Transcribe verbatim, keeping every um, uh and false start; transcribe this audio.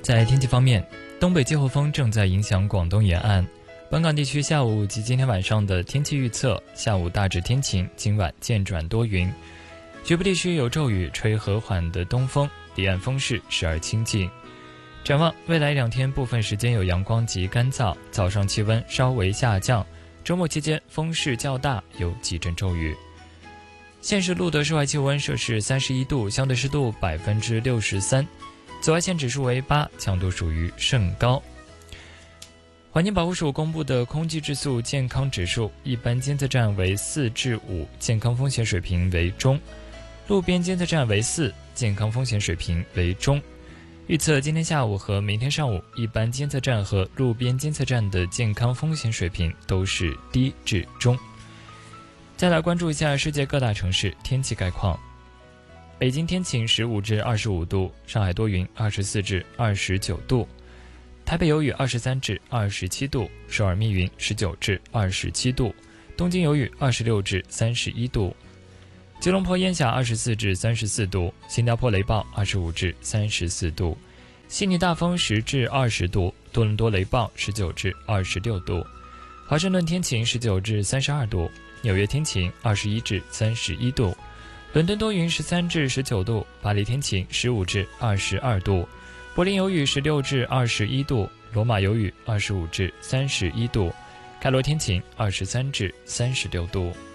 在天气方面，东北季候风正在影响广东沿岸，本港地区下午及今天晚上的天气预测：下午大致天晴，今晚渐转多云，局部地区有骤雨，吹和缓的东风，离岸风势时而清劲。展望未来两天，部分时间有阳光及干燥，早上气温稍微下降，周末期间风势较大，有几阵骤雨。现时录得室外气温摄氏三十一度，相对湿度百分之六十三，紫外线指数为八，强度属于甚高。环境保护署公布的空气质素健康指数，一般监测站为四至五，健康风险水平为中；路边监测站为四，健康风险水平为中。预测今天下午和明天上午，一般监测站和路边监测站的健康风险水平都是低至中。再来关注一下世界各大城市天气概况。北京天晴十五至二十五度，上海多云二十四至二十九度，台北有雨二十三至二十七度，首尔密云十九至二十七度，东京有雨二十六至三十一度，吉隆坡烟霞二十四至三十四度，新加坡雷暴二十五至三十四度，悉尼大风十至二十度，多伦多雷暴十九至二十六度，华盛顿天晴十九至三十二度，纽约天晴二十一至三十一度，伦敦多云十三至十九度，巴黎天晴十五至二十二度，柏林有雨十六至二十一度，罗马有雨二十五至三十一度，开罗天晴二十三至三十六度。